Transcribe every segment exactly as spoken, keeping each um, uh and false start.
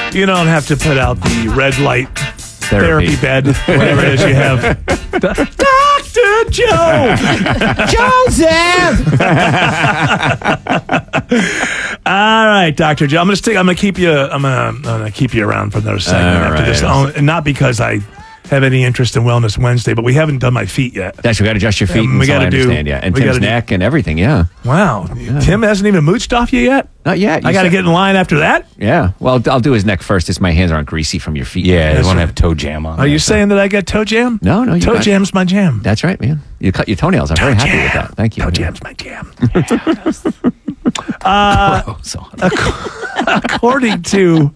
You don't have to put out the red light Therapy, therapy bed, whatever it is you have. Doctor Joe! Joseph! All right, Doctor Joe. I'm gonna stick. I'm gonna keep you. I'm gonna, I'm gonna keep you around for another segment All after right. this. Oh, and not because I have any interest in Wellness Wednesday, but we haven't done my feet yet. That's we got to adjust your feet. Um, and we so gotta I do- understand, yeah, and we Tim's gotta do- neck and everything. Yeah, Wow, Tim hasn't even mooched off you yet. not yet. I You got to said- get in line after that. Yeah, well, I'll do his neck first. As my hands aren't greasy from your feet. Yeah, they That's won't right. have toe jam on. Are you there. saying that I get toe jam? No, no, you toe got- jam's my jam. That's right, man. You cut your toenails. I'm very happy with that. Thank you. Toe jam's my jam. uh, Gross. according to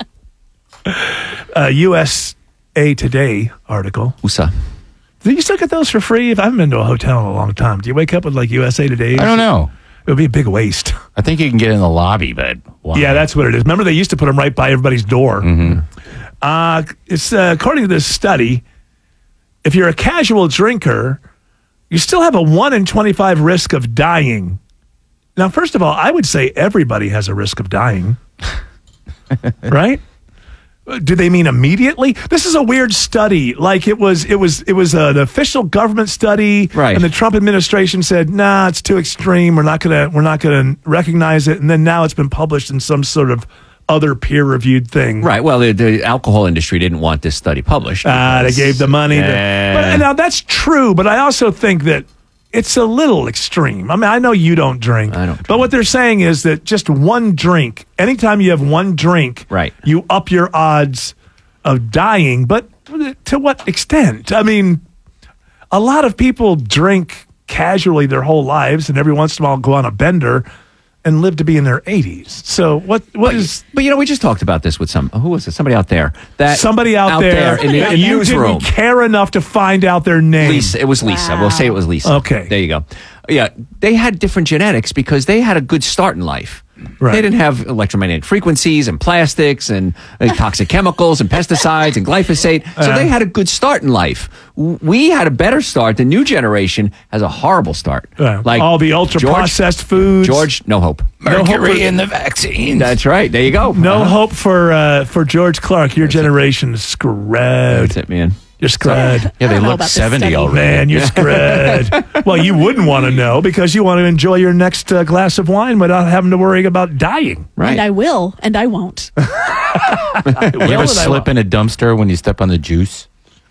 a U S A Today article, U S A. do you still get those for free? If I haven't been to a hotel in a long time, do you wake up with like U S A Today? I don't know. It would be a big waste. I think you can get in the lobby, but why? Yeah, that's what it is. Remember, they used to put them right by everybody's door. Mm-hmm. Uh, it's uh, according to this study, if you're a casual drinker, you still have a one in twenty-five risk of dying. Now, first of all, I would say everybody has a risk of dying, right? Do they mean immediately? This is a weird study. Like it was, it was, it was an official government study, Right. And the Trump administration said, "Nah, it's too extreme. We're not gonna, we're not gonna recognize it." And then now it's been published in some sort of other peer-reviewed thing. Right. Well, the, the alcohol industry didn't want this study published. Ah, they because- gave the money. to- Yeah. but now that's true, but I also think that it's a little extreme. I mean, I know you don't drink, I don't but drink. what they're saying is that just one drink, anytime you have one drink, Right. you up your odds of dying. But to what extent? I mean, a lot of people drink casually their whole lives, and every once in a while go on a bender and live to be in their eighties. So what? What But, is but you know, we just talked about this with some. Who was it? Somebody out there. That somebody out, there, in the, and in the you newsroom. didn't care enough to find out their name? Lisa. It was Lisa. We'll say it was Lisa. Okay. There you go. Yeah, they had different genetics because they had a good start in life. Right. They didn't have electromagnetic frequencies and plastics and uh, toxic chemicals and pesticides and glyphosate. So Uh. they had a good start in life. W- We had a better start. The new generation has a horrible start. Uh, all the ultra-processed foods. George, no hope. No hope Mercury for- in the vaccines. That's right. There you go. No Uh-huh. hope for uh, for George Clark. Your generation is screwed. That's it, man. You're screwed. yeah, I they don't know look about this seventy study. already. Man, you're screwed. Well, you wouldn't want to know because you want to enjoy your next uh, glass of wine without having to worry about dying. Right. And I will, and I won't. You Well, ever I slip will. in a dumpster when you step on the juice?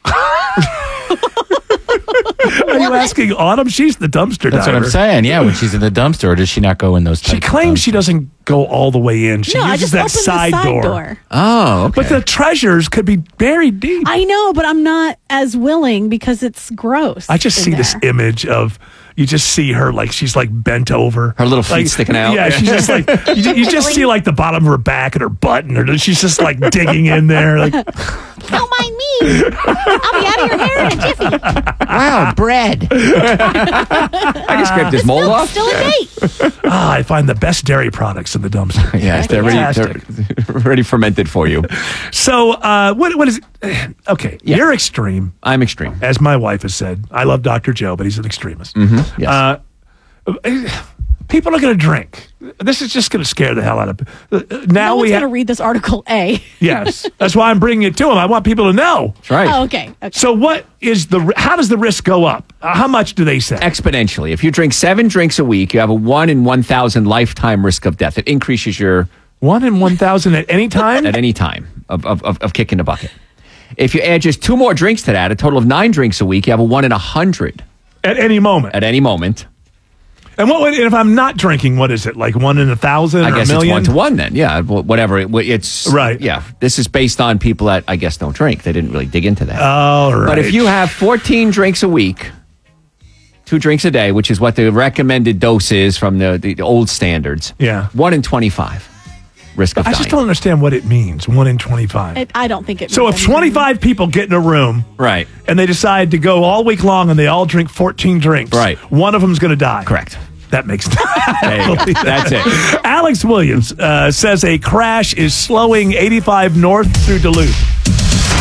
Are you asking Autumn? She's the dumpster That's diver. what I'm saying. Yeah, when she's in the dumpster, or does she not go in those? She types of claims she dumpsters? doesn't go all the way in. She no, I uses just that opened side, the side door. door. Oh, okay. But the treasures could be buried deep. I know, but I'm not as willing because it's gross. I just in see this there. image of you just see her like she's like bent over, Her little feet like, sticking out. Yeah, she's just like you, ju- you just see like the bottom of her back and her butt, and her, she's just like digging in there. Like Don't mind me. I'll be out of your hair in a jiffy. Wow, bread. I can scrape this mold Still, off. still a date. ah, I find the best dairy products in the dumpster. Yes, they're already, Fantastic. they're already fermented for you. So uh, what what is? Okay, Yeah. you're extreme, I'm extreme. as my wife has said. I love Doctor Joe, but he's an extremist. Yes. Uh, people are going to drink. This is just going to scare the hell out of. Uh, now No one's we going to have. read this article, A. Yes, that's why I'm bringing it to him. I want people to know. That's right. Oh, okay. okay. So what is the? How does the risk go up? Uh, how much do they say? Exponentially. If you drink seven drinks a week, you have a one in one thousand lifetime risk of death. It increases your One in one thousand at any time. at any time of, of, of, of kicking the bucket. If you add just two more drinks to that, a total of nine drinks a week, you have a one in a hundred At any moment. at any moment. And what would, and if I'm not drinking, what is it? Like one in a thousand I or guess a it's million? one to one then. Yeah, wh- whatever. It, it's Right. Yeah, this is based on people that I guess don't drink. They didn't really dig into that. All right. But if you have fourteen drinks a week, two drinks a day, which is what the recommended dose is from the, the, the old standards, Yeah. one in twenty-five risk of I dying. just don't understand what it means. One in twenty-five. It, I don't think it So means if anything. twenty-five people get in a room Right. and they decide to go all week long and they all drink fourteen drinks, Right. one of them's going to die. Correct. That makes There you go. That's it. Alex Williams uh, says a crash is slowing eighty-five north through Duluth.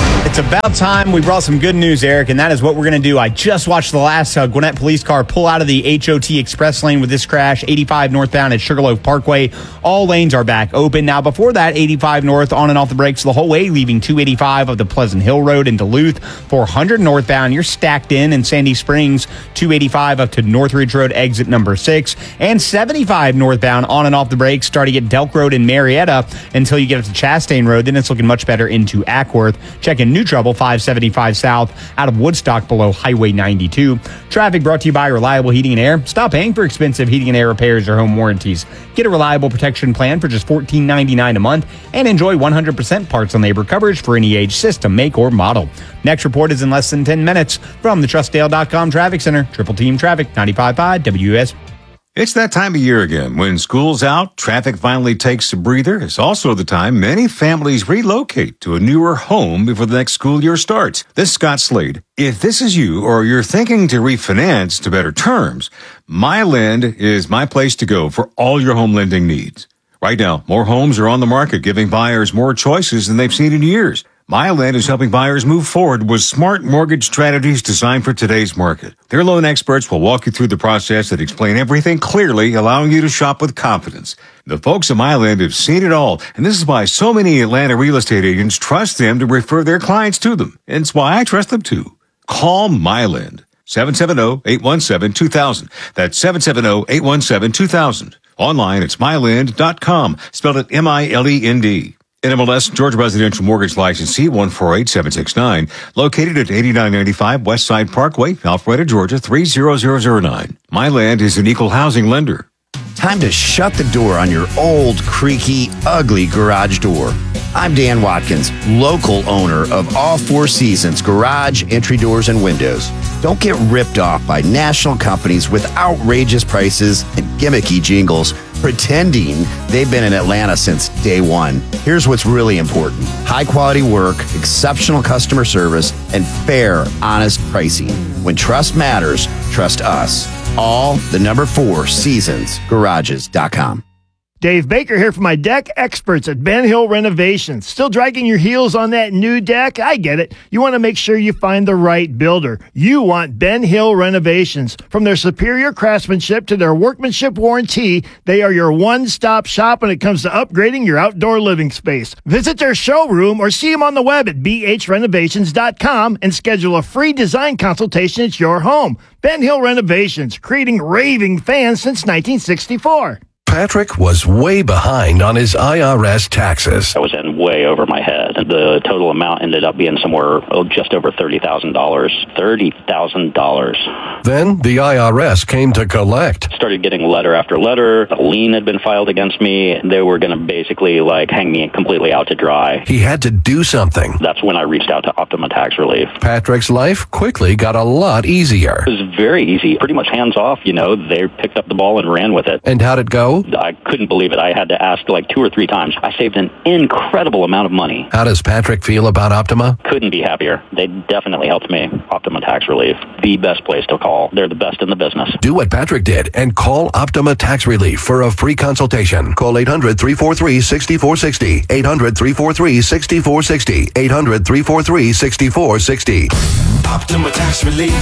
It's about time we brought some good news, Eric, and that is what we're going to do. I just watched the last uh, Gwinnett police car pull out of the H O T Express lane with this crash, eighty-five northbound at Sugarloaf Parkway. All lanes are back open. Now, before that, eighty-five north on and off the brakes the whole way, leaving two eighty-five of the Pleasant Hill Road in Duluth. four hundred northbound, you're stacked in in Sandy Springs, two eighty-five up to Northridge Road, exit number six, and seventy-five northbound on and off the brakes, starting at Delk Road in Marietta until you get up to Chastain Road. Then it's looking much better into Ackworth. Checking new trouble, five seventy-five south out of Woodstock below Highway ninety-two. Traffic brought to you by Reliable Heating and Air. Stop paying for expensive heating and air repairs or home warranties. Get a reliable protection plan for just fourteen ninety-nine a month and enjoy one hundred percent parts and labor coverage for any age, system, make, or model. Next report is in less than ten minutes from the Trustdale dot com Traffic Center. Triple Team Traffic, ninety-five point five W S. It's that time of year again. When school's out, traffic finally takes a breather. It's also the time many families relocate to a newer home before the next school year starts. This is Scott Slade. If this is you or you're thinking to refinance to better terms, MyLend is my place to go for all your home lending needs. Right now, more homes are on the market, giving buyers more choices than they've seen in years. MyLend is helping buyers move forward with smart mortgage strategies designed for today's market. Their loan experts will walk you through the process and explain everything clearly, allowing you to shop with confidence. The folks at MyLend have seen it all, and this is why so many Atlanta real estate agents trust them to refer their clients to them. And it's why I trust them too. Call MyLend. seven seven zero, eight one seven, two thousand. That's seven seven zero, eight one seven, two thousand. Online, it's mylend dot com. Spelled it M I L E N D. N M L S Georgia Residential Mortgage License C one four eight seven six nine, located at eighty-nine ninety-five West Side Parkway, Alpharetta, Georgia three zero zero zero nine. MyLend is an equal housing lender. Time to shut the door on your old, creaky, ugly garage door. I'm Dan Watkins, local owner of All Four Seasons Garage, Entry Doors, and Windows. Don't get ripped off by national companies with outrageous prices and gimmicky jingles pretending they've been in Atlanta since day one. Here's what's really important. High quality work, exceptional customer service, and fair, honest pricing. When trust matters, trust us. All the number four seasons garages dot com. Dave Baker here for my deck experts at Ben Hill Renovations. Still dragging your heels on that new deck? I get it. You want to make sure you find the right builder. You want Ben Hill Renovations. From their superior craftsmanship to their workmanship warranty, they are your one-stop shop when it comes to upgrading your outdoor living space. Visit their showroom or see them on the web at b h renovations dot com and schedule a free design consultation at your home. Ben Hill Renovations, creating raving fans since nineteen sixty-four. Patrick was way behind on his I R S taxes. I was in way over my head. The total amount ended up being somewhere oh, just over thirty thousand dollars. thirty thousand dollars. Then the I R S came to collect. Started getting letter after letter. A lien had been filed against me. They were going to basically like hang me completely out to dry. He had to do something. That's when I reached out to Optima Tax Relief. Patrick's life quickly got a lot easier. It was very easy. Pretty much hands off, you know. They picked up the ball and ran with it. And how'd it go? I couldn't believe it. I had to ask like two or three times. I saved an incredible amount of money. How does Patrick feel about Optima? Couldn't be happier. They definitely helped me. Optima Tax Relief, the best place to call. They're the best in the business. Do what Patrick did and call Optima Tax Relief for a free consultation. Call eight hundred, three four three, six four six zero. eight hundred, three four three, six four six zero. eight hundred, three four three, six four six zero. Optima Tax Relief.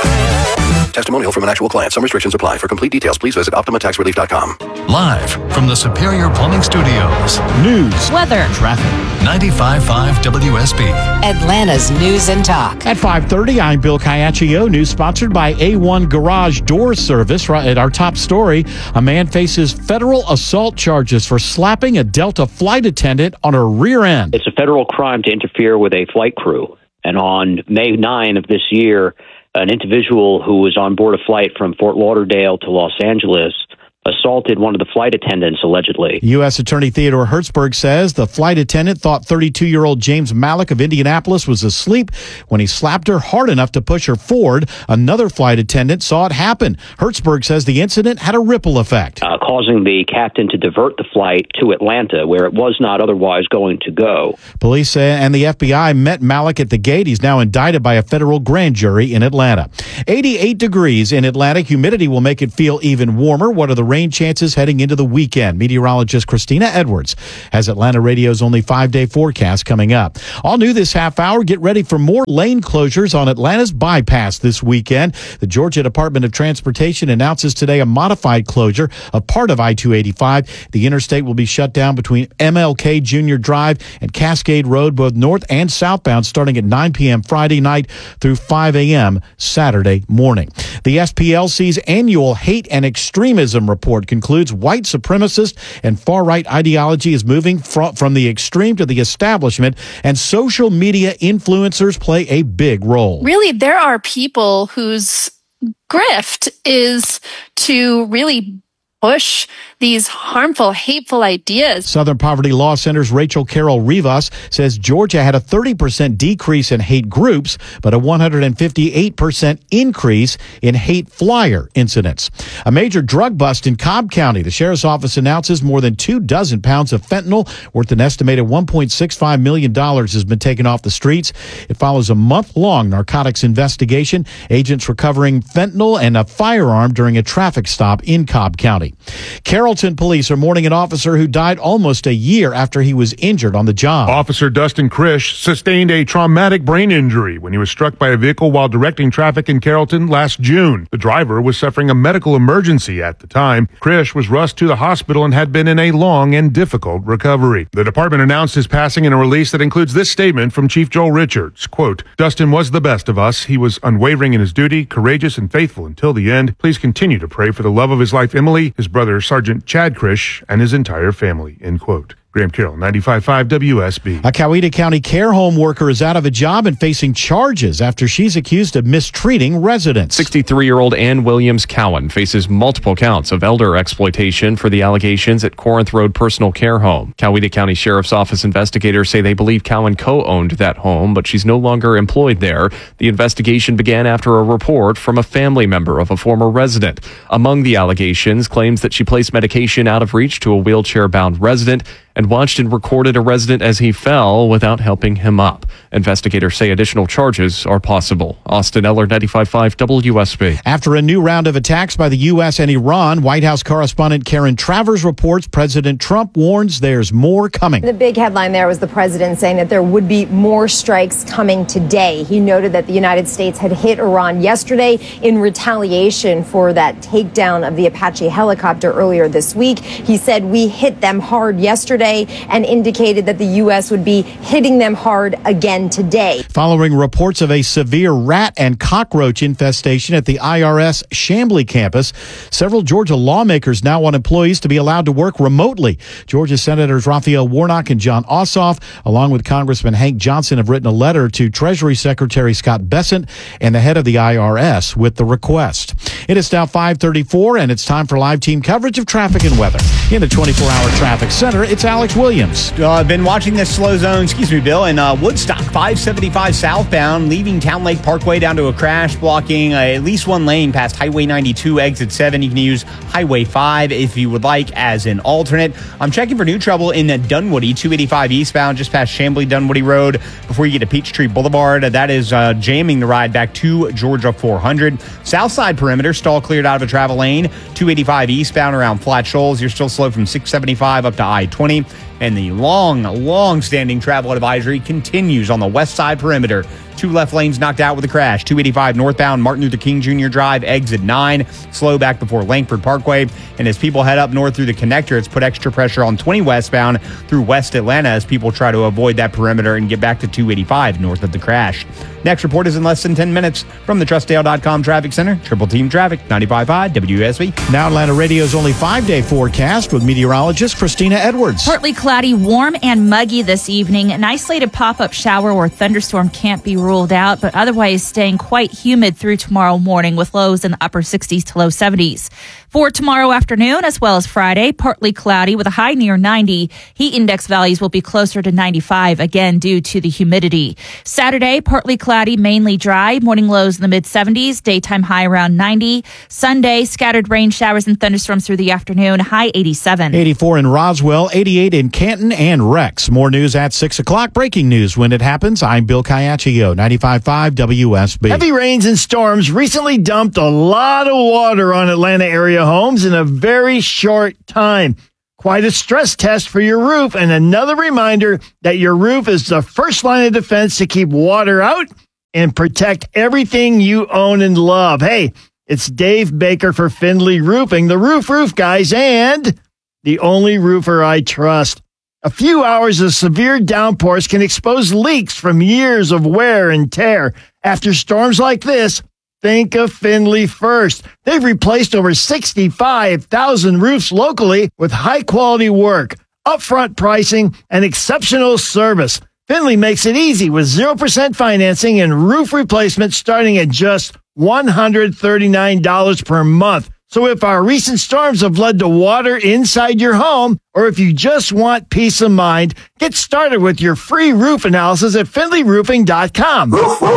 Testimonial from an actual client. Some restrictions apply. For complete details, please visit optima tax relief dot com. Live from the Superior Plumbing Studios. News, weather, traffic. ninety-five point five W S B. Atlanta's News and Talk. At five thirty, I'm Bill Caiaccio. News sponsored by A one Garage Door Service. Right at our top story, a man faces federal assault charges for slapping a Delta flight attendant on her rear end. It's a federal crime to interfere with a flight crew. And on May ninth of this year, an individual who was on board a flight from Fort Lauderdale to Los Angeles assaulted one of the flight attendants, allegedly. U S Attorney Theodore Hertzberg says the flight attendant thought thirty-two-year-old James Malik of Indianapolis was asleep when he slapped her hard enough to push her forward. Another flight attendant saw it happen. Hertzberg says the incident had a ripple effect, Uh, causing the captain to divert the flight to Atlanta, where it was not otherwise going to go. Police say, and the F B I met Malik at the gate. He's now indicted by a federal grand jury in Atlanta. eighty-eight degrees in Atlanta. Humidity will make it feel even warmer. What are the rain chances heading into the weekend. Meteorologist Christina Edwards has Atlanta Radio's only five-day forecast coming up. All new this half hour, get ready for more lane closures on Atlanta's bypass this weekend. The Georgia Department of Transportation announces today a modified closure of part of I two eighty-five. The interstate will be shut down between M L K Junior Drive and Cascade Road, both north and southbound, starting at nine p.m. Friday night through five a.m. Saturday morning. The S P L C's annual Hate and Extremism report concludes white supremacist and far-right ideology is moving from, from the extreme to the establishment, and social media influencers play a big role. Really, there are people whose grift is to really push these harmful, hateful ideas. Southern Poverty Law Center's Rachel Carroll Rivas says Georgia had a thirty percent decrease in hate groups, but a one hundred fifty-eight percent increase in hate flyer incidents. A major drug bust in Cobb County. The sheriff's office announces more than two dozen pounds of fentanyl worth an estimated one point six five million dollars has been taken off the streets. It follows a month-long narcotics investigation. Agents recovering fentanyl and a firearm during a traffic stop in Cobb County. Carrollton police are mourning an officer who died almost a year after he was injured on the job. Officer Dustin Krish sustained a traumatic brain injury when he was struck by a vehicle while directing traffic in Carrollton last June. The driver was suffering a medical emergency at the time. Krish was rushed to the hospital and had been in a long and difficult recovery. The department announced his passing in a release that includes this statement from Chief Joel Richards. Quote, Dustin was the best of us. He was unwavering in his duty, courageous and faithful until the end. Please continue to pray for the love of his life, Emily, his brother Sergeant Chad Krish, and his entire family, end quote. Graham Carroll, ninety-five point five W S B. A Coweta County care home worker is out of a job and facing charges after she's accused of mistreating residents. sixty-three-year-old Ann Williams Cowan faces multiple counts of elder exploitation for the allegations at Corinth Road Personal Care Home. Coweta County Sheriff's Office investigators say they believe Cowan co-owned that home, but she's no longer employed there. The investigation began after a report from a family member of a former resident. Among the allegations, claims that she placed medication out of reach to a wheelchair-bound resident and watched and recorded a resident as he fell without helping him up. Investigators say additional charges are possible. Austin Eller, ninety-five point five W S B. After a new round of attacks by the U S and Iran, White House correspondent Karen Travers reports President Trump warns there's more coming. The big headline there was the president saying that there would be more strikes coming today. He noted that the United States had hit Iran yesterday in retaliation for that takedown of the Apache helicopter earlier this week. He said, we hit them hard yesterday, and indicated that the U S would be hitting them hard again today. Following reports of a severe rat and cockroach infestation at the I R S Chamblee campus, several Georgia lawmakers now want employees to be allowed to work remotely. Georgia Senators Raphael Warnock and John Ossoff, along with Congressman Hank Johnson, have written a letter to Treasury Secretary Scott Bessent and the head of the I R S with the request. It is now five thirty-four, and it's time for live team coverage of traffic and weather. In the twenty-four hour traffic center, it's Alex Williams. Uh, I've been watching this slow zone, excuse me, Bill, in uh, Woodstock, five seventy-five southbound, leaving Town Lake Parkway down to a crash, blocking uh, at least one lane past Highway ninety-two, exit seven. You can use Highway five if you would like as an alternate. I'm checking for new trouble in Dunwoody, two eighty-five eastbound, just past Chamblee Dunwoody Road before you get to Peachtree Boulevard. That is uh, jamming the ride back to Georgia four hundred. Southside perimeter, stall cleared out of a travel lane, two eighty-five eastbound around Flat Shoals. You're still slow from six seventy-five up to I twenty. And the long, long-standing travel advisory continues on the west side perimeter. Two left lanes knocked out with a crash. two eighty-five northbound, Martin Luther King Junior Drive, exit nine. Slow back before Langford Parkway. And as people head up north through the connector, it's put extra pressure on twenty westbound through West Atlanta as people try to avoid that perimeter and get back to two eighty-five north of the crash. Next report is in less than ten minutes from the Trustdale dot com Traffic Center. Triple Team Traffic, ninety-five point five W S B. Now Atlanta Radio's only five-day forecast with meteorologist Christina Edwards. Partly cloudy, warm and muggy this evening. An isolated pop-up shower or thunderstorm can't be ruled out, but otherwise staying quite humid through tomorrow morning with lows in the upper sixties to low seventies. For tomorrow afternoon as well as Friday, partly cloudy with a high near ninety. Heat index values will be closer to ninety-five, again due to the humidity. Saturday, partly cloudy, mainly dry. Morning lows in the mid-seventies, daytime high around ninety. Sunday, scattered rain showers and thunderstorms through the afternoon, high eighty-seven. eighty-four in Roswell, eighty-eight in Canton and Rex. More news at six o'clock. Breaking news when it happens. I'm Bill Caiaccio, ninety-five point five W S B. Heavy rains and storms recently dumped a lot of water on Atlanta area homes in a very short time. Quite a stress test for your roof, and another reminder that your roof is the first line of defense to keep water out and protect everything you own and love. Hey, it's Dave Baker for Findlay Roofing, the roof roof guys, and the only roofer I trust. A few hours of severe downpours can expose leaks from years of wear and tear. After storms like this, think of Findlay first. They've replaced over sixty-five thousand roofs locally with high-quality work, upfront pricing, and exceptional service. Findlay makes it easy with zero percent financing and roof replacement starting at just one hundred thirty-nine dollars per month. So if our recent storms have led to water inside your home, or if you just want peace of mind, get started with your free roof analysis at Findlay Roofing dot com.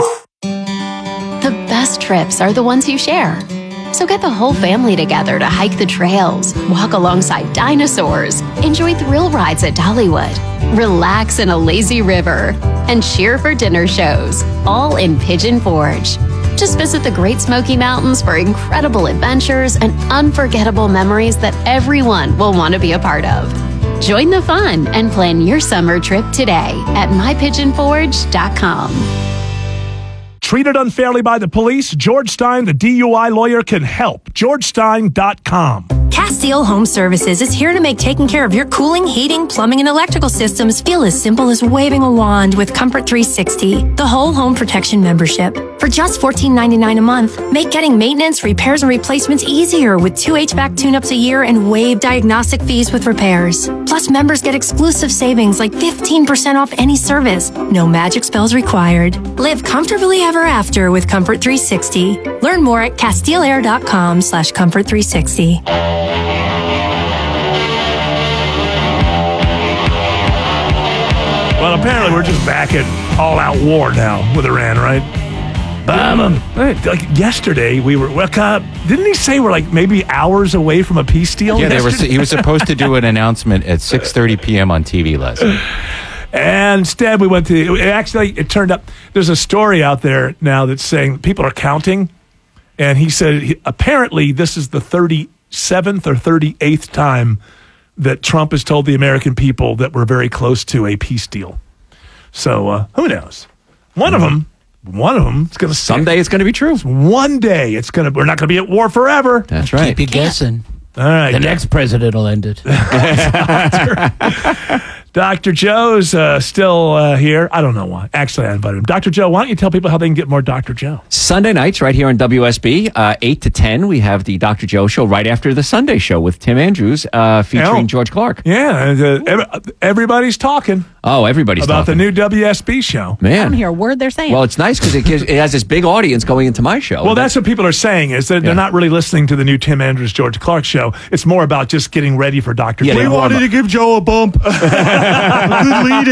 The best trips are the ones you share. So get the whole family together to hike the trails, walk alongside dinosaurs, enjoy thrill rides at Dollywood, relax in a lazy river, and cheer for dinner shows, all in Pigeon Forge. Just visit the Great Smoky Mountains for incredible adventures and unforgettable memories that everyone will want to be a part of. Join the fun and plan your summer trip today at my pigeon forge dot com. Treated unfairly by the police? George Stein, the D U I lawyer, can help. george stein dot com. Castile Home Services is here to make taking care of your cooling, heating, plumbing, and electrical systems feel as simple as waving a wand with Comfort three sixty, the whole home protection membership. For just fourteen ninety-nine a month, make getting maintenance, repairs, and replacements easier with two H V A C tune-ups a year and waive diagnostic fees with repairs. Plus, members get exclusive savings like fifteen percent off any service. No magic spells required. Live comfortably ever after with Comfort three sixty. Learn more at castileair dot com slash comfort three sixty. Well, apparently we're just back in all-out war now with Iran, right? Bomb 'em. Like yesterday, we were. Well, uh, didn't he say we're like maybe hours away from a peace deal? Yeah, they were, yesterday? he was supposed to do an announcement at six thirty p.m. on T V last night. And instead, we went to. It actually, it turned up. There's a story out there now that's saying people are counting, and he said he, apparently this is the thirty-seventh or thirty-eighth time that Trump has told the American people that we're very close to a peace deal. So uh, who knows? One of them. One of them is going to someday. It's going to be true. One day it's going to. We're not going to be at war forever. That's right. Keep you guessing. All right. The next president will end it. Doctor Joe's uh, still uh, here. I don't know why. Actually, I invited him. Doctor Joe, why don't you tell people how they can get more Doctor Joe? Sunday nights right here on W S B, uh, eight to ten, we have the Doctor Joe show right after the Sunday show with Tim Andrews uh, featuring Oh. George Clark. Yeah, and, uh, every, everybody's talking Oh, everybody's about talking. the new W S B show. I Man. don't hear a word they're saying. Well, it's nice because it, gives- it has this big audience going into my show. Well, that's what people are saying is that Yeah. they're not really listening to the new Tim Andrews, George Clark show. It's more about just getting ready for Doctor Yeah, Joe. they warm up. to give Joe a bump. Good lead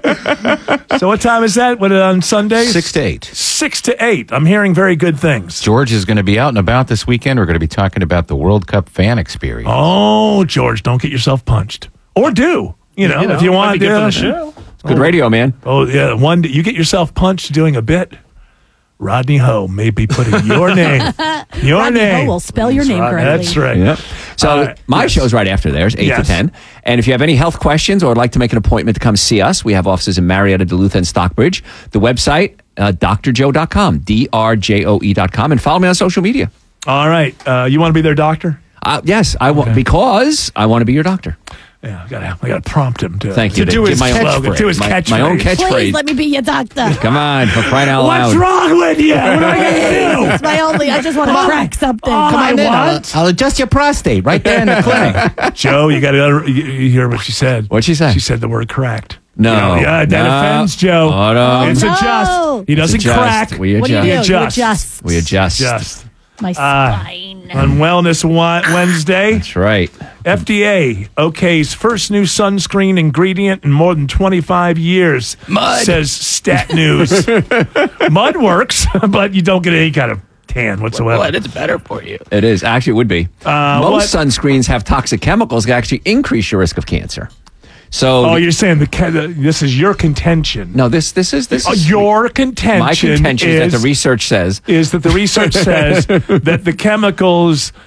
in. So what time is that? What, on Sundays? Six to eight. Six to eight. I'm hearing very good things. George is going to be out and about this weekend. We're going to be talking about the World Cup fan experience. Oh, George, don't get yourself punched. Or do. You know, You know, if you might want be to. good for the show. Good radio, man. Oh, yeah. One, you get yourself punched doing a bit. Rodney Ho may be putting your name. Your Rodney name. Ho will spell your name correctly. That's right. Yep. So All right. my Yes. show's right after theirs, eight Yes. to ten. And if you have any health questions or would like to make an appointment to come see us, we have offices in Marietta, Duluth, and Stockbridge. The website, uh, D R joe dot com, D R J O E dot com, and follow me on social media. All right. Uh, you want to be their doctor? Uh, yes, I want Okay. because I want to be your doctor. Yeah, I gotta, I gotta prompt him to, Thank to you. do Give his my own slogan, catchphrase. do his My- catchphrase. my own catchphrase. Please let me be your doctor. Come on, for crying out What's loud. wrong with you? What am I gonna do? It's my only. I just want to crack something. Oh, Come I on in. want. I'll adjust your prostate right there in the clinic. Joe, you gotta you, you hear what she said. What'd she say? She said the word cracked. No. You know, yeah, that No. offends Joe. Oh, no. It's Oh, no. adjust. He doesn't Adjust. crack. We What do you adjust. do? You adjust. adjust. We adjust. Just My Uh, spine. on Wellness Wa- Wednesday, That's right. F D A okay's first new sunscreen ingredient in more than twenty-five years. Mud. Says Stat News. Mud works, but you don't get any kind of tan whatsoever. What? It's better for you. It is. Actually, it would be. Uh, Most what- sunscreens have toxic chemicals that actually increase your risk of cancer. So, Oh, you're saying the, ca- the this is your contention. no, this this is this Uh, is your contention. my contention is, is that the research says is that the research says that the chemicals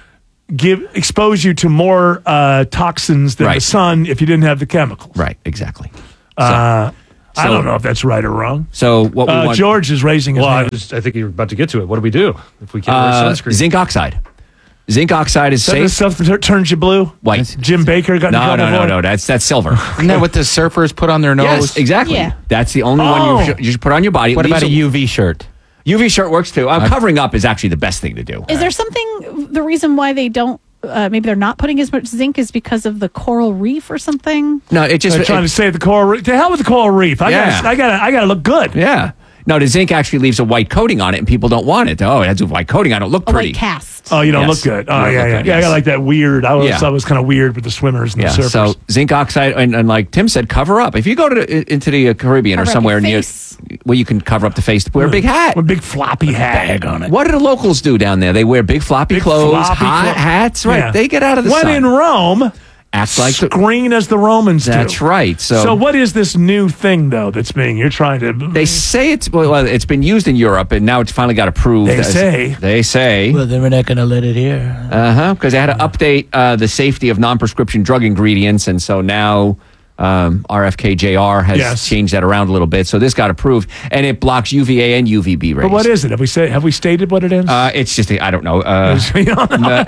give expose you to more uh, toxins than the Right. sun if you didn't have the chemicals. Right, exactly. Uh, I so- don't know if that's right or wrong. So what we Uh, want, George is raising his Well, I, hand. was, I think you're about to get to it. What do we do if we can't uh, wear sunscreen? zinc oxide. Zinc oxide is Is that the safe. stuff that tur- turns you blue? White. Jim Baker got in No, trouble no, no, for it? no. That's that's silver. Isn't that what the surfers put on their nose? Yes, exactly. Yeah. That's the only Oh. one you, sh- you should put on your body. It What leaves about a U V shirt? U V shirt works too. Uh, covering up is actually the best thing to do. Is there something, the reason why they don't, uh, maybe they're not putting as much zinc is because of the coral reef or something? No, it just They're trying it- to save the coral reef. To hell with the coral reef. I Yeah. gotta, I gotta, I gotta look good. yeah. No, the zinc actually leaves a white coating on it, and people don't want it. Oh, it has a white coating. I don't look A pretty. white cast. Oh, you don't Yes. look good. You Oh, don't yeah, look yeah. good, yeah, I yes. got like that weird. I always Yeah. thought it was kind of weird with the swimmers and Yeah. the surfers. So zinc oxide, and, and like Tim said, cover up. If you go to into the Caribbean Cover or up somewhere your near face. where you can cover up the face, wear a big hat. With a big floppy hat. Bag on it. What do the locals do down there? They wear big floppy Big clothes, floppy hot clo- hats. Right? Yeah. They get out of the when sun. in Rome, Act like the, screen as the Romans do. that's right. So, So what is this new thing though that's being? You're trying to. they say it's well, well, it's been used in Europe, and now it's finally got approved. They as- say. They say. Well, then we're not going to let it here. Uh huh. Because they had to update uh, the safety of non-prescription drug ingredients, and so now um, R F K J R has Yes. changed that around a little bit. So this got approved, and it blocks U V A and U V B rays. But what is it? Have we say? Have we stated what it is? Uh, it's just a, I don't know. Uh, You don't know?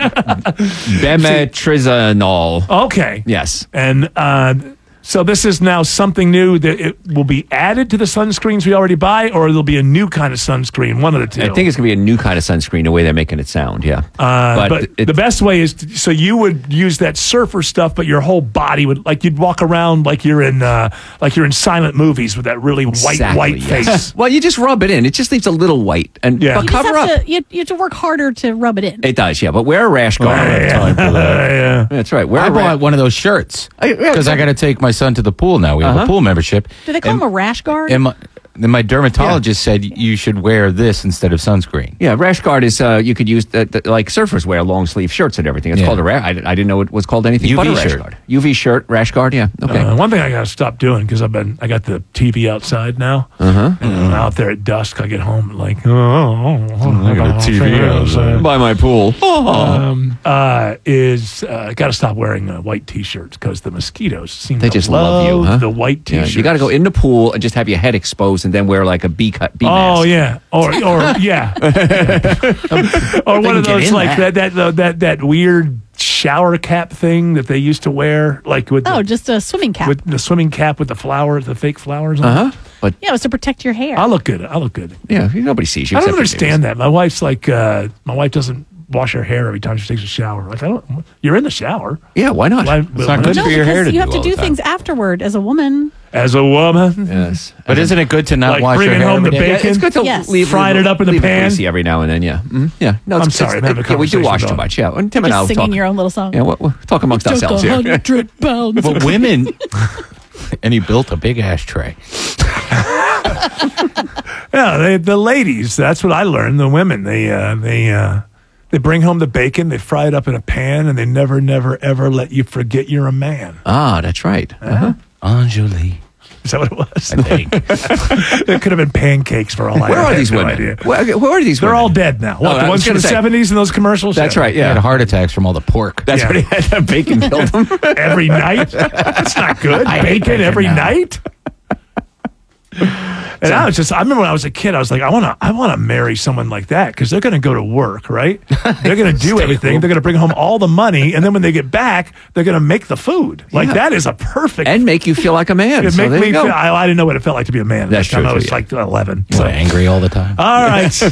Bemetrizanol. Okay. Yes. And uh, so this is now something new that it will be added to the sunscreens we already buy, or there'll be a new kind of sunscreen. One of the two. I think it's going to be a new kind of sunscreen, the way they're making it sound. Yeah. Uh, but it- the best way is to, so you would use that surfer stuff, but your whole body would like you'd walk around like you're in uh, like you're in silent movies with that really white Exactly, white yes. face. Well, you just rub it in. It just leaves a little white, and Yeah. but You just cover have up. to, you, you have to work harder to rub it in. It does, yeah. But wear a rash guard. yeah. yeah. That's right. Wear I a ra- bought one of those shirts I- yeah, because I got to take my son to the pool now. We have Uh-huh. a pool membership. Do they call and, them a rash guard? and my, then my dermatologist said you should wear this instead of sunscreen. Yeah, rash guard is uh, you could use uh, th- like surfers wear long sleeve shirts and everything. It's Yeah. called a rash. I, I didn't know it was called anything U V but a rash shirt. guard. U V shirt, rash guard. Yeah. Okay. Uh, one thing I gotta stop doing because I've been I got the T V outside now, Uh-huh. and I'm out there at dusk. I get home and like oh, oh, oh, I got a T V outside. By my pool. Um, uh, is uh, got to stop wearing uh, white T-shirts because the mosquitoes seem They to just love you, huh? the white Yeah, T-shirts. you got to go in the pool and just have your head exposed, and then wear like a bee cut. Bee Oh mask. yeah, or or yeah, or one of get those in like that. that that that that weird shower cap thing that they used to wear, like with oh, the, just a swimming cap. with the swimming cap with the flowers, the fake flowers. on Uh it. huh. But yeah, it was to protect your hair. I look good. I look good. yeah, nobody sees you. I don't except for understand that. My wife's like, uh, my wife doesn't wash her hair every time she takes a shower. Like, I don't. You're in the shower. babies. Yeah, why not? Why, It's not good no, for your hair because to you do have to all do the time. things afterward as a woman. As a woman, Yes. But isn't it good to not Like wash your bringing hair home every the day? bacon? Yeah, it's good to Yes. leave Fried it up in the leave it pan? greasy every now and then. Yeah. Mhm. Yeah. No, I'm it's, sorry, it's- I'm having a yeah, we do conversation wash about too it. much. Yeah. And Tim and I Just will singing talk. your own little song. Yeah, we'll, we'll talk amongst Took ourselves a here. hundred pounds. But women, and he built a big ashtray. yeah, they, the ladies. That's what I learned. The women, they uh, they uh, they bring home the bacon, they fry it up in a pan, and they never, never, ever let you forget you're a man. Ah, that's right. Uh-huh. Anjali. Is that what it was? I think. It could have been pancakes for all I Where know. I are have these no women? idea. Where, where are these They're women? all dead now. What, Oh, the I ones was from the gonna say- seventies in those commercials? That's Yeah. right. He had Yeah. heart attacks from all the pork. That's Yeah. what he had. Bacon killed him. Every night? That's not good. I hate Bacon bacon every now. night? And I was just, I remember when I was a kid, I was like, I want to I want to marry someone like that because they're going to go to work, right? They're going to do Stay everything. home. They're going to bring home all the money. And then when they get back, they're going to make the food. Like, Yeah. that is a perfect. And make you feel like a man. it So make there me you feel, go. I, I didn't know what it felt like to be a man. At That's that time. true, I was too, yeah. like eleven. So So. angry all the time. All right.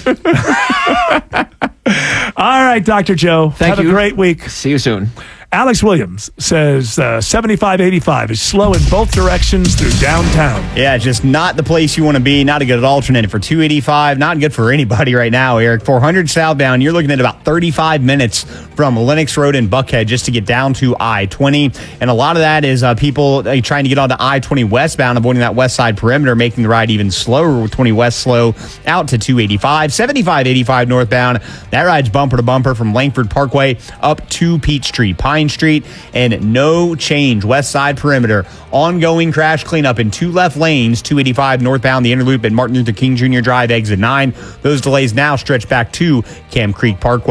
All right, Doctor Joe. Thank Have you. a great week. See you soon. Alex Williams says uh, seventy-five eighty-five is slow in both directions through downtown. Yeah, just not the place you want to be. Not a good alternate for two eighty-five. Not good for anybody right now, Eric. four hundred southbound, you're looking at about thirty-five minutes from Lennox Road in Buckhead just to get down to I twenty. And a lot of that is uh, people uh, trying to get onto I twenty westbound, avoiding that west side perimeter, making the ride even slower with twenty west slow out to two eighty-five. seventy-five eighty-five northbound, that ride's bumper to bumper from Langford Parkway up to Peachtree, Pine Street, and no change west side perimeter. Ongoing crash cleanup in two left lanes, two eighty-five northbound, the inner loop at Martin Luther King Junior Drive, exit nine. Those delays now stretch back to Cam Creek Parkway.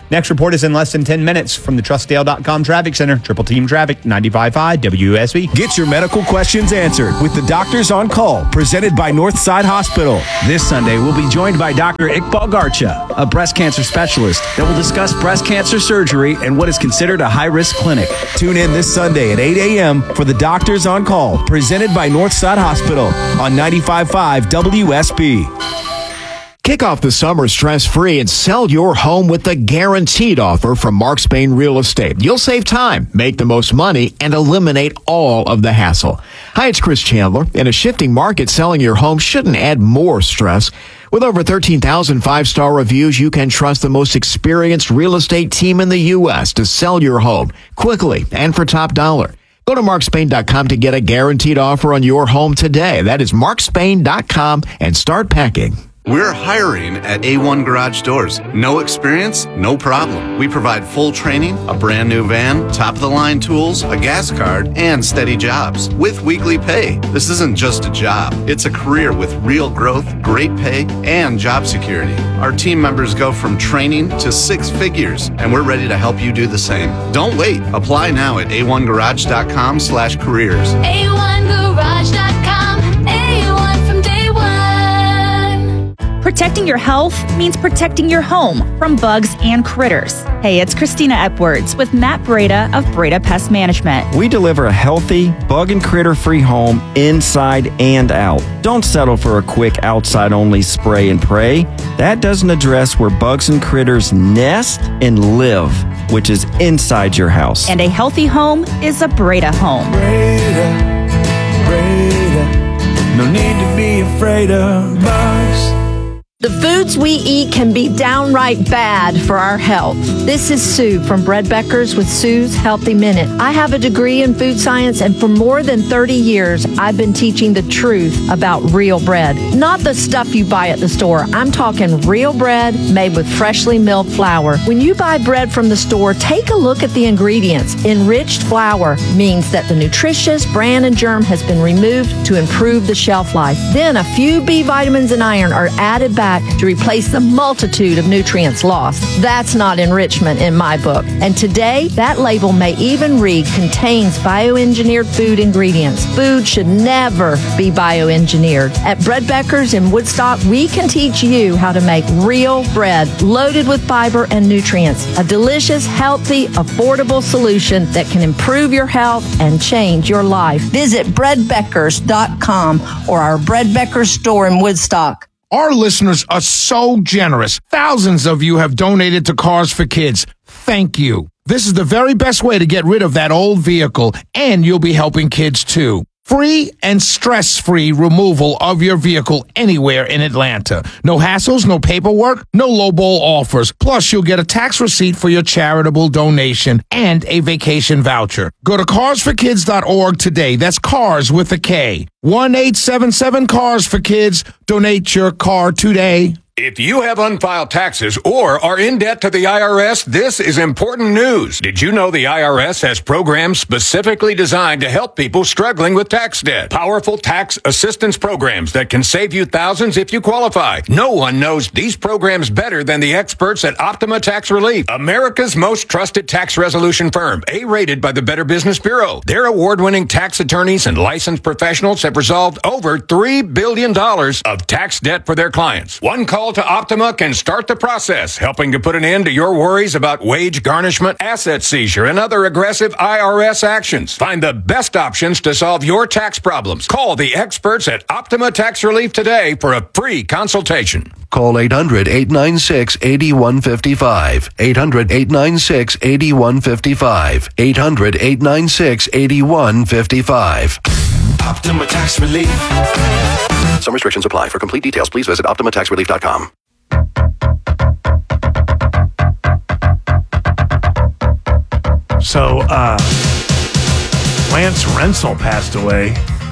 Next report is in less than ten minutes from the Trustdale dot com Traffic Center. Triple Team Traffic, ninety-five point five W S B. Get your medical questions answered with the Doctors on Call, presented by Northside Hospital. This Sunday, we'll be joined by Doctor Iqbal Garcha, a breast cancer specialist that will discuss breast cancer surgery and what is considered a high-risk clinic. Tune in this Sunday at eight a.m. for the Doctors on Call, presented by Northside Hospital on ninety-five point five W S B. Kick off the summer stress-free and sell your home with the guaranteed offer from Mark Spain Real Estate. You'll save time, make the most money, and eliminate all of the hassle. Hi, it's Chris Chandler. In a shifting market, selling your home shouldn't add more stress. With over thirteen thousand five-star reviews, you can trust the most experienced real estate team in the U S to sell your home quickly and for top dollar. Go to mark spain dot com to get a guaranteed offer on your home today. That is mark spain dot com and start packing. We're hiring at A one Garage Doors. No experience? No problem. We provide full training, a brand new van, top-of-the-line tools, a gas card, and steady jobs with weekly pay. This isn't just a job. It's a career with real growth, great pay, and job security. Our team members go from training to six figures, and we're ready to help you do the same. Don't wait. Apply now at a one garage dot com slash careers. A one garage dot com. A one from day one. Protecting your health means protecting your home from bugs and critters. Hey, it's Christina Edwards with Matt Breda of Breda Pest Management. We deliver a healthy, bug and critter-free home inside and out. Don't settle for a quick outside-only spray and pray. That doesn't address where bugs and critters nest and live, which is inside your house. And a healthy home is a Breda home. Breda, Breda, no need to be afraid of bugs. The foods we eat can be downright bad for our health. This is Sue from Bread Beckers with Sue's Healthy Minute. I have a degree in food science, and for more than thirty years, I've been teaching the truth about real bread. Not the stuff you buy at the store. I'm talking real bread made with freshly milled flour. When you buy bread from the store, take a look at the ingredients. Enriched flour means that the nutritious bran and germ has been removed to improve the shelf life. Then a few B vitamins and iron are added back to replace the multitude of nutrients lost. That's not enrichment in my book. And today, that label may even read contains bioengineered food ingredients. Food should never be bioengineered. At Bread Beckers in Woodstock, we can teach you how to make real bread loaded with fiber and nutrients. A delicious, healthy, affordable solution that can improve your health and change your life. Visit bread beckers dot com or our Bread Beckers store in Woodstock. Our listeners are so generous. Thousands of you have donated to Cars for Kids. Thank you. This is the very best way to get rid of that old vehicle, and you'll be helping kids too. Free and stress-free removal of your vehicle anywhere in Atlanta. No hassles, no paperwork, no lowball offers. Plus, you'll get a tax receipt for your charitable donation and a vacation voucher. Go to cars for kids dot org today. That's cars with a K. one eight seven seven cars for kids. Donate your car today. If you have unfiled taxes or are in debt to the I R S, this is important news. Did you know the I R S has programs specifically designed to help people struggling with tax debt? Powerful tax assistance programs that can save you thousands if you qualify. No one knows these programs better than the experts at Optima Tax Relief, America's most trusted tax resolution firm, A-rated by the Better Business Bureau. Their award-winning tax attorneys and licensed professionals have resolved over three billion dollars of tax debt for their clients. One call to Optima can start the process, helping to put an end to your worries about wage garnishment, asset seizure, and other aggressive I R S actions. Find the best options to solve your tax problems. Call the experts at Optima Tax Relief today for a free consultation. Call eight hundred, eight nine six, eight one five five. eight hundred, eight nine six, eight one five five. eight hundred, eight nine six, eight one five five. Optima Tax Relief. Some restrictions apply. For complete details, please visit optima tax relief dot com. So, uh, Lance Rensel passed away,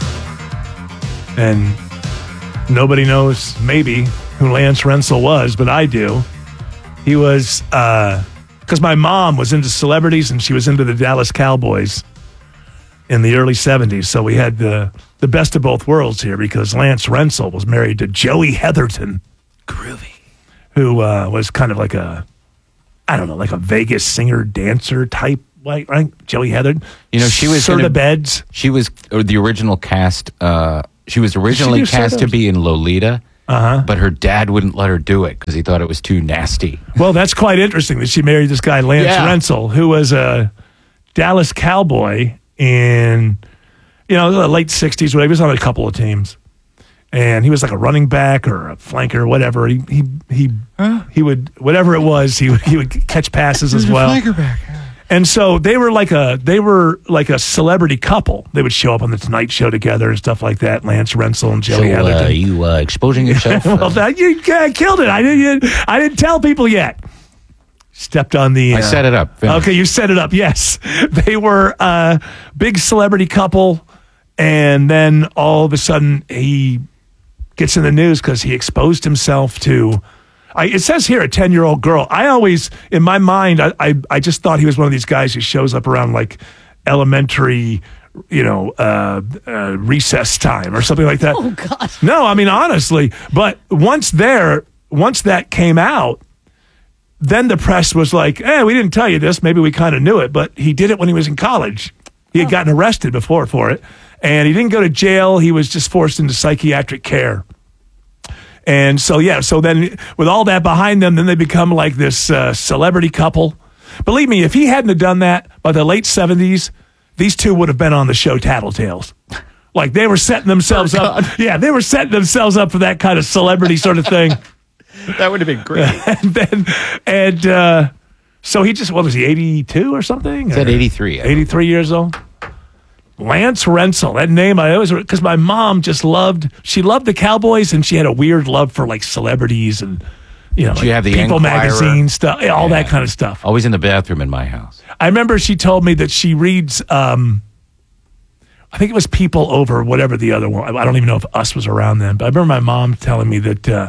and nobody knows, maybe, who Lance Rensel was, but I do. He was, uh, because my mom was into celebrities, and she was into the Dallas Cowboys in the early seventies, so we had the, the best of both worlds here, because Lance Rensel was married to Joey Heatherton. Groovy. Who uh, was kind of like a I don't know, like a Vegas singer dancer type, like right? Joey Heather. You know, she was Serta gonna- Beds. She was or the original cast. Uh, she was originally do cast to Serta? be in Lolita, uh-huh. but her dad wouldn't let her do it because he thought it was too nasty. Well, that's quite interesting that she married this guy, Lance Yeah. Rensel, who was a Dallas Cowboy in, you know, the late sixties, whatever. He was on a couple of teams. And he was like a running back or a flanker or whatever. He he he, he would, whatever it was, he would, he would catch passes as well. And so they were like a they were like a celebrity couple. They would show up on the Tonight Show together and stuff like that. Lance Rensel and Joey So, uh, Atherton. you uh, exposing yourself? well, that, you uh, killed it. I didn't. I didn't tell people yet. Stepped on the. I set it up. Finish. Okay, you set it up. Yes, they were a big celebrity couple, and then all of a sudden he gets in the news because he exposed himself to. I, it says here a ten-year-old girl. I always, in my mind, I, I I just thought he was one of these guys who shows up around like elementary, you know, uh, uh, recess time or something like that. Oh, God. No, I mean, honestly. But once there, once that came out, then the press was like, eh, we didn't tell you this. Maybe we kind of knew it. But he did it when he was in college. He had gotten arrested before for it. And he didn't go to jail. He was just forced into psychiatric care. And so, yeah, so then with all that behind them, then they become like this uh, celebrity couple. Believe me, if he hadn't have done that by the late seventies, these two would have been on the show Tattletales. Like they were setting themselves Oh, up. Yeah, they were setting themselves up for that kind of celebrity sort of thing. That would have been great. and then, and uh, so he just, what was he, eighty-two or something? Said Or eighty-three. I eighty-three years old? Lance Rensel, that name I always, because my mom just loved, she loved the Cowboys and she had a weird love for like celebrities and, you know, Did you like have the People Enquirer? magazine stuff, yeah, all that kind of stuff. Always in the bathroom in my house. I remember she told me that she reads, um, I think it was People Over, whatever the other one. I don't even know if Us was around then, but I remember my mom telling me that uh,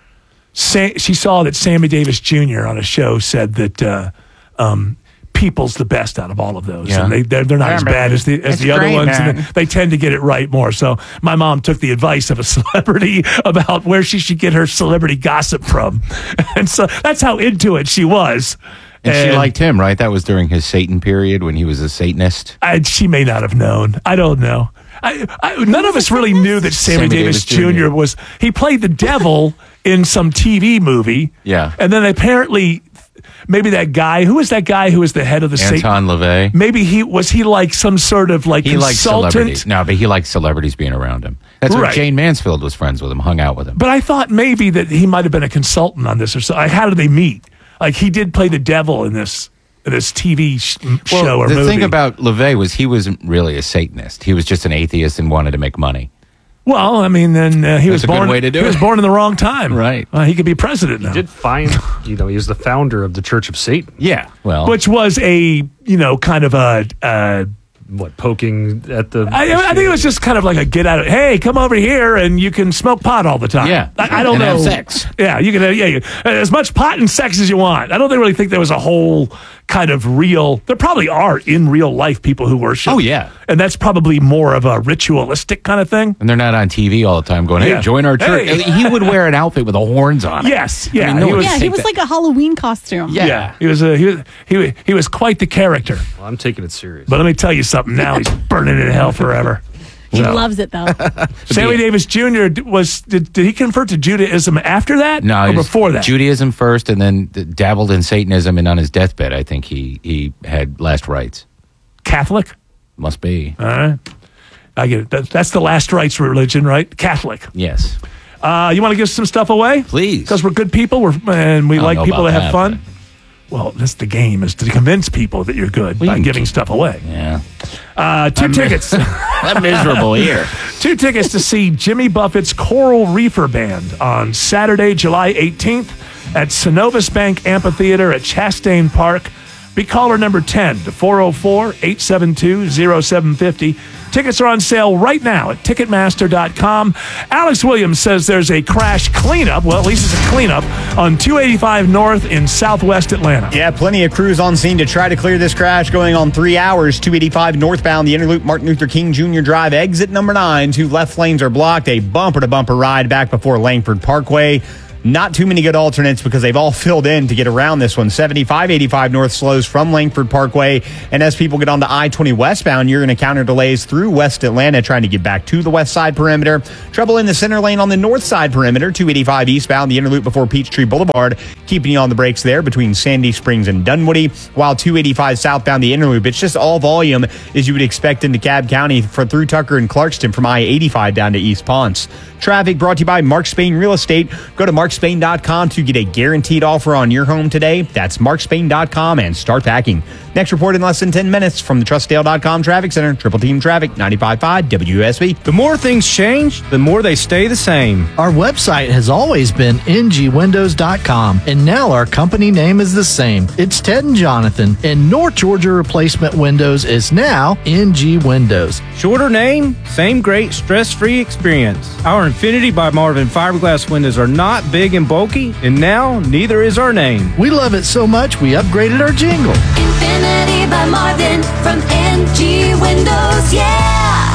Sa- she saw that Sammy Davis Junior on a show said that uh, um, People's the best out of all of those, Yeah. and they they're, they're not I as remember. bad as the as It's the other great, ones. man. And they, they tend to get it right more. So my mom took the advice of a celebrity about where she should get her celebrity gossip from, and so that's how into it she was. And, she liked him, right? That was during his Satan period when he was a Satanist. I, she may not have known. I don't know. I, I, none of us really knew that Sammy, Sammy Davis, Davis Junior Junior was. He played the devil in some T V movie. Yeah. And then apparently, maybe that guy, who was that guy who was the head of the Anton LaVey. Maybe he was he like some sort of like He liked consultant. celebrities. No, but he liked celebrities being around him. That's where Right. Jane Mansfield was friends with him, hung out with him. But I thought maybe that he might have been a consultant on this or so. Like, how did they meet? Like he did play the devil in this in this T V sh- show Well, or the movie. thing about LaVey was he wasn't really a Satanist. He was just an atheist and wanted to make money. Well, I mean, then uh, he That's was a good born. way to do he was it. born in the wrong time. Right. Uh, he could be president now. He did find, you know, he was the founder of the Church of Satan. Yeah. Well, Which was a, you know, kind of a. Uh, what, poking at the. I, I think it was just kind of like a get out of. Hey, come over here and you can smoke pot all the time. Yeah. I, I don't And know. have sex. Yeah, you can. Uh, yeah, you, as much pot and sex as you want. I don't really think there was a whole kind of real. There probably are in real life people who worship. Oh, yeah. And that's probably more of a ritualistic kind of thing. and they're not on T V all the time going, hey, Yeah. join our church. Hey. He would wear an outfit with the horns on it. Yes, yeah, I mean, no he one was- would Yeah, he take was that. like a Halloween costume. Yeah, he was a he was he was, he was quite the character. Well, I'm taking it serious. But let me tell you something. Now he's burning in hell forever. He So, loves it though. Sammy Davis Junior d- was did, did he convert to Judaism after that? No, or he was before that? Judaism first, and then d- dabbled in Satanism. And on his deathbed, I think he he had last rites. Catholic. Must be. All right, I get it. That, that's the last rites religion, right? Catholic. Yes. Uh, you want to give some stuff away? Please. Because we're good people. We're and we I don't like know people about that that, have fun. Well, that's the game, is to convince people that you're good Well, by you can giving stuff away. Yeah. Uh, two tickets. I'm miserable here. Two tickets to see Jimmy Buffett's Coral Reefer Band on Saturday, July eighteenth at Synovus Bank Amphitheater at Chastain Park. Be caller number ten to four oh four, eight seven two, oh seven five oh. Tickets are on sale right now at Ticketmaster dot com. Alex Williams says there's a crash cleanup, well, at least it's a cleanup, on two eighty-five North in southwest Atlanta. Yeah, plenty of crews on scene to try to clear this crash going on three hours. two eighty-five northbound, the Interloop Martin Luther King Junior Drive, exit number nine. Two left lanes are blocked. A bumper-to-bumper ride back before Langford Parkway. Not too many good alternates because they've all filled in to get around this one. seventy-five eighty-five north slows from Langford Parkway. And as people get onto I twenty westbound, you're going to encounter delays through West Atlanta trying to get back to the west side perimeter. Trouble in the center lane on the north side perimeter. two eighty-five eastbound, the inner loop before Peachtree Boulevard, keeping you on the brakes there between Sandy Springs and Dunwoody. While two eighty-five southbound, the inner loop, it's just all volume as you would expect in DeKalb County for through Tucker and Clarkston from I eighty-five down to East Ponce. Traffic brought to you by Mark Spain Real Estate. Go to mark spain dot com to get a guaranteed offer on your home today. That's mark spain dot com and start packing. Next report in less than ten minutes from the trust dale dot com Traffic Center. Triple Team Traffic, ninety-five point five W S B. The more things change, the more they stay the same. Our website has always been N G windows dot com, and now our company name is the same. It's Ted and Jonathan, and North Georgia Replacement Windows is now N G Windows. Shorter name, same great stress-free experience. Our Infinity by Marvin fiberglass windows are not big and bulky, and now neither is our name. We love it so much we upgraded our jingle. Infinity by Marvin from N G Windows, yeah!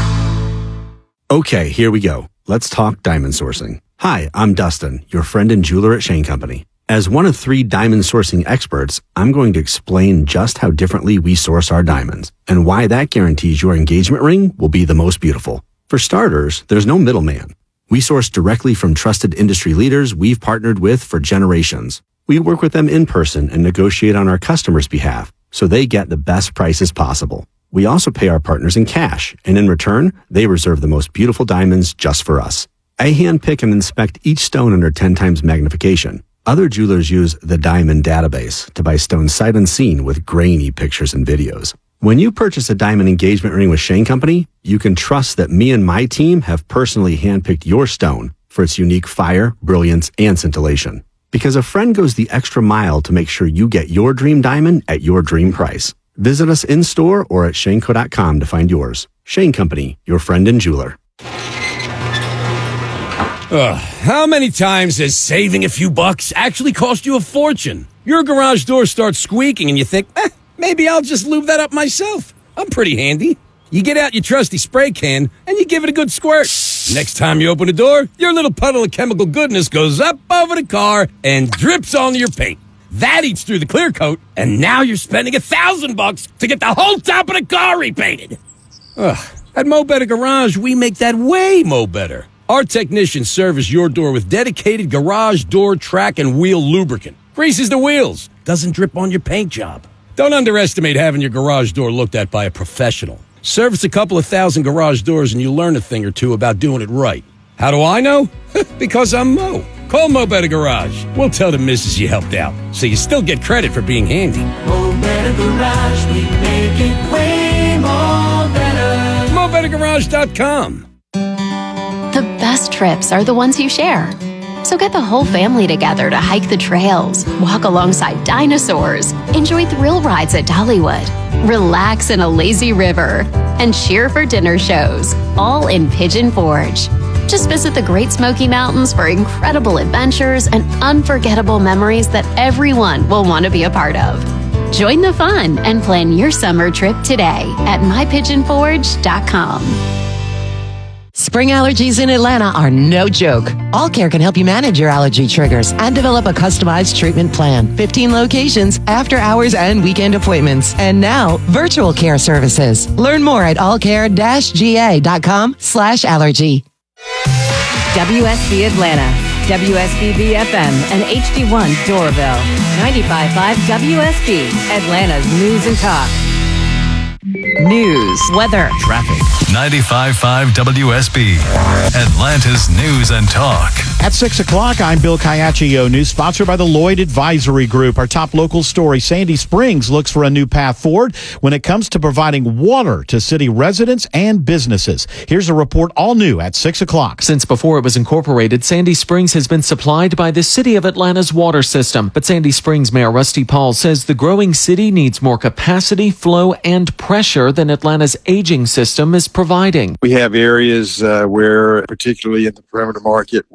Okay, here we go. Let's talk diamond sourcing. Hi, I'm Dustin, your friend and jeweler at Shane Company. As one of three diamond sourcing experts, I'm going to explain just how differently we source our diamonds and why that guarantees your engagement ring will be the most beautiful. For starters, there's no middleman. We source directly from trusted industry leaders we've partnered with for generations. We work with them in person and negotiate on our customers' behalf so they get the best prices possible. We also pay our partners in cash, and in return, they reserve the most beautiful diamonds just for us. I handpick and inspect each stone under ten times magnification. Other jewelers use the Diamond Database to buy stones sight unseen with grainy pictures and videos. When you purchase a diamond engagement ring with Shane Company, you can trust that me and my team have personally handpicked your stone for its unique fire, brilliance, and scintillation. Because a friend goes the extra mile to make sure you get your dream diamond at your dream price. Visit us in store or at shane co dot com to find yours. Shane Company, your friend and jeweler. Ugh, how many times has saving a few bucks actually cost you a fortune? Your garage door starts squeaking and you think, eh, maybe I'll just lube that up myself. I'm pretty handy. You get out your trusty spray can and you give it a good squirt. Next time you open the door, your little puddle of chemical goodness goes up over the car and drips onto your paint. That eats through the clear coat, and now you're spending a thousand bucks to get the whole top of the car repainted. Ugh, at Mo Better Garage, we make that way mo better. Our technicians service your door with dedicated garage door track and wheel lubricant. Greases the wheels, doesn't drip on your paint job. Don't underestimate having your garage door looked at by a professional. Service a couple of thousand garage doors and you'll learn a thing or two about doing it right. How do I know? Because I'm Mo. Call Mo Better Garage. We'll tell the missus you helped out, so you still get credit for being handy. Mo Better Garage, we make it way more better. mo better garage dot com. The best trips are the ones you share. So get the whole family together to hike the trails, walk alongside dinosaurs, enjoy thrill rides at Dollywood, relax in a lazy river, and cheer for dinner shows, all in Pigeon Forge. Just visit the Great Smoky Mountains for incredible adventures and unforgettable memories that everyone will want to be a part of. Join the fun and plan your summer trip today at my pigeon forge dot com. Spring allergies in Atlanta are no joke. All Care can help you manage your allergy triggers and develop a customized treatment plan. fifteen locations, after hours and weekend appointments. And now, virtual care services. Learn more at allcare dash g a dot com slash allergy. W S B Atlanta, W S B B F M, and H D one Doraville. ninety-five point five W S B, Atlanta's news and talk. News, weather, traffic. ninety-five point five W S B, Atlanta's news and talk. At six o'clock, I'm Bill Caiaccio. News sponsored by the Lloyd Advisory Group. Our top local story, Sandy Springs looks for a new path forward when it comes to providing water to city residents and businesses. Here's a report all new at six o'clock. Since before it was incorporated, Sandy Springs has been supplied by the City of Atlanta's water system. But Sandy Springs Mayor Rusty Paul says the growing city needs more capacity, flow, and pressure than Atlanta's aging system is providing. We have areas uh, where, particularly in the perimeter market, where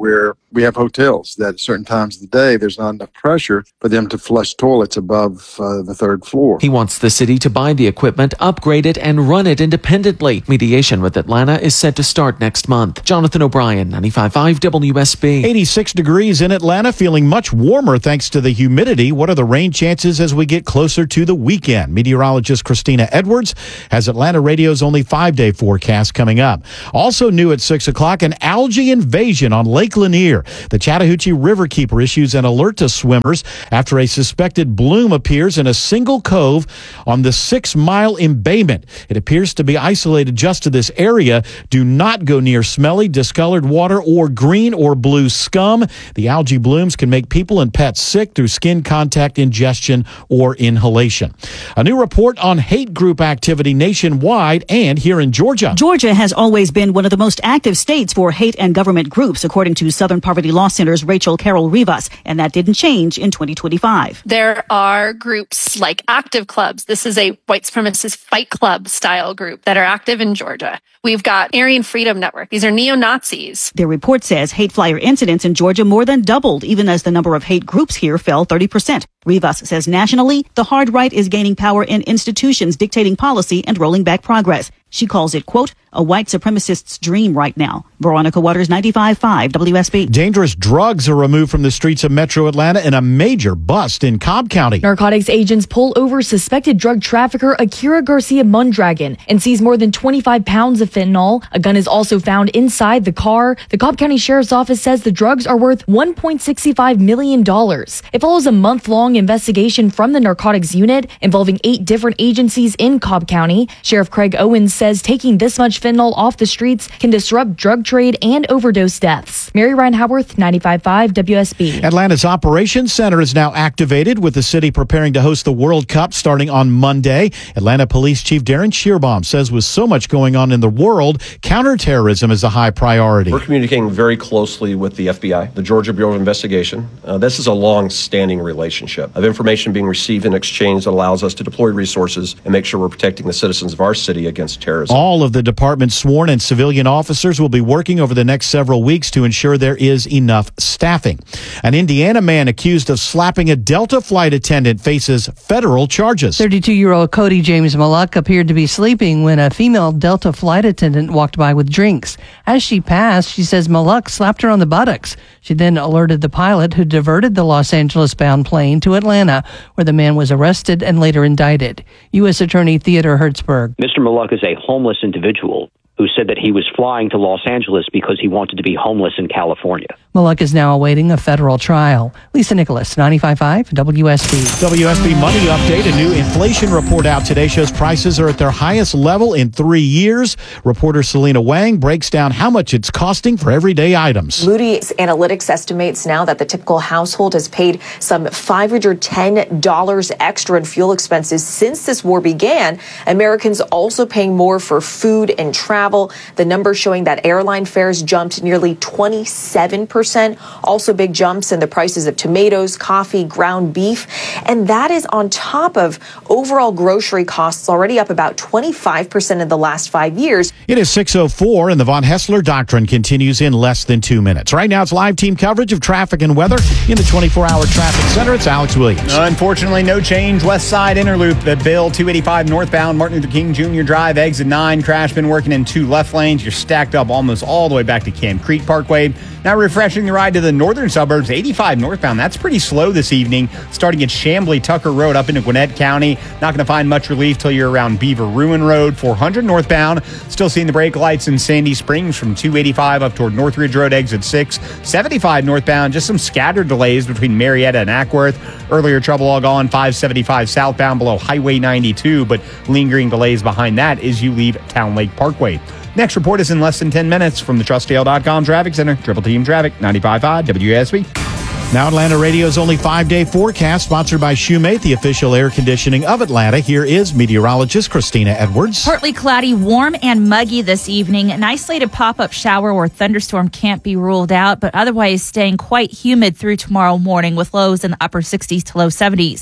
We have hotels that at certain times of the day, there's not enough pressure for them to flush toilets above uh, the third floor. He wants the city to buy the equipment, upgrade it, and run it independently. Mediation with Atlanta is set to start next month. Jonathan O'Brien, ninety-five point five W S B. eighty-six degrees in Atlanta, feeling much warmer thanks to the humidity. What are the rain chances as we get closer to the weekend? Meteorologist Christina Edwards has Atlanta Radio's only five-day forecast coming up. Also new at six o'clock, an algae invasion on Lake Lanier. The Chattahoochee Riverkeeper issues an alert to swimmers after a suspected bloom appears in a single cove on the six-mile embayment. It appears to be isolated just to this area. Do not go near smelly, discolored water or green or blue scum. The algae blooms can make people and pets sick through skin contact, ingestion, or inhalation. A new report on hate group activity nationwide and here in Georgia. Georgia has always been one of the most active states for hate and government groups, according to Southern Poverty Law Center's Rachel Carroll Rivas, and that didn't change in twenty twenty-five. There are groups like Active Clubs. This is a white supremacist fight club style group that are active in Georgia. We've got Aryan Freedom Network. These are neo-Nazis. Their report says hate flyer incidents in Georgia more than doubled, even as the number of hate groups here fell thirty percent. Rivas says nationally, the hard right is gaining power in institutions, dictating policy and rolling back progress. She calls it, quote, a white supremacist's dream right now. Veronica Waters, ninety-five point five W S B. Dangerous drugs are removed from the streets of Metro Atlanta in a major bust in Cobb County. Narcotics agents pull over suspected drug trafficker Akira Garcia Mondragon and seize more than twenty-five pounds of fentanyl. A gun is also found inside the car. The Cobb County Sheriff's Office says the drugs are worth one point six five million dollars. It follows a month-long investigation from the narcotics unit involving eight different agencies in Cobb County. Sheriff Craig Owens says taking this much fentanyl off the streets can disrupt drug trade and overdose deaths. Mary Ryan Howarth, ninety-five point five W S B. Atlanta's Operations Center is now activated, with the city preparing to host the World Cup starting on Monday. Atlanta Police Chief Darren Shearbaum says with so much going on in the world, counterterrorism is a high priority. We're communicating very closely with the F B I, the Georgia Bureau of Investigation. Uh, this is a long-standing relationship of information being received and exchanged that allows us to deploy resources and make sure we're protecting the citizens of our city against terrorism. All of the department's sworn and civilian officers will be working over the next several weeks to ensure there is enough staffing. An Indiana man accused of slapping a Delta flight attendant faces federal charges. thirty-two-year-old Cody James Malluck appeared to be sleeping when a female Delta flight attendant walked by with drinks. As she passed, she says Malluck slapped her on the buttocks. She then alerted the pilot, who diverted the Los Angeles-bound plane to Atlanta, where the man was arrested and later indicted. U S Attorney Theodore Hertzberg. Mister Malluck is a homeless individual who said that he was flying to Los Angeles because he wanted to be homeless in California. Malluck is now awaiting a federal trial. Lisa Nicholas, ninety-five point five W S B. W S B Money Update. A new inflation report out today shows prices are at their highest level in three years. Reporter Selena Wang breaks down how much it's costing for everyday items. Moody's Analytics estimates now that the typical household has paid some five hundred ten dollars extra in fuel expenses since this war began. Americans also paying more for food and travel. The numbers showing that airline fares jumped nearly twenty-seven percent. Also big jumps in the prices of tomatoes, coffee, ground beef. And that is on top of overall grocery costs already up about twenty-five percent in the last five years. It is six oh four and the Von Hessler Doctrine continues in less than two minutes. Right now it's live team coverage of traffic and weather in the twenty-four hour traffic center. It's Alex Williams. Unfortunately, no change. West Side Interloop at Bill two eighty-five northbound Martin Luther King Junior Drive, exit nine. Crash been working in two left lanes. You're stacked up almost all the way back to Camp Creek Parkway. Now refreshing the ride to the northern suburbs, eighty-five northbound. That's pretty slow this evening, starting at Chamblee Tucker Road up into Gwinnett County. Not going to find much relief till you're around Beaver Ruin Road. four hundred northbound. Still seeing the brake lights in Sandy Springs from two eighty-five up toward Northridge Road, exit six. seventy-five northbound. Just some scattered delays between Marietta and Ackworth. Earlier trouble all gone five seventy-five southbound below Highway ninety-two, but lingering delays behind that as you leave Town Lake Parkway. Next report is in less than ten minutes from the trust ale dot com Traffic Center. Triple Team Traffic, ninety-five point five W S B. Now Atlanta Radio's only five-day forecast, sponsored by Shoemate, the official air conditioning of Atlanta. Here is meteorologist Christina Edwards. Partly cloudy, warm and muggy this evening. An isolated pop-up shower or thunderstorm can't be ruled out, but otherwise staying quite humid through tomorrow morning with lows in the upper sixties to low seventies.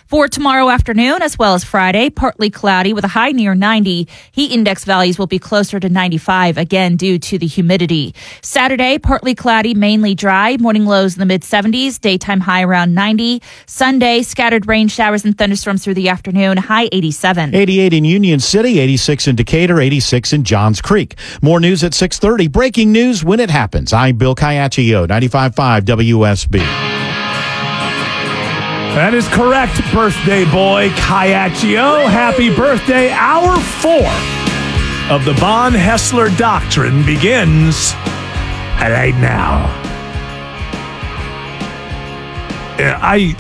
For tomorrow afternoon as well as Friday, partly cloudy with a high near ninety. Heat index values will be closer to ninety-five, again due to the humidity. Saturday, partly cloudy, mainly dry. Morning lows in the mid seventies, daytime high around ninety. Sunday, scattered rain showers and thunderstorms through the afternoon, high eighty-seven. eighty-eight in Union City, eighty-six in Decatur, eighty-six in Johns Creek. More news at six thirty. Breaking news when it happens. I'm Bill Caiaccio, ninety-five point five W S B. That is correct, birthday boy Caiaccio. Happy birthday. Hour four of the Von Hessler Doctrine begins right now. I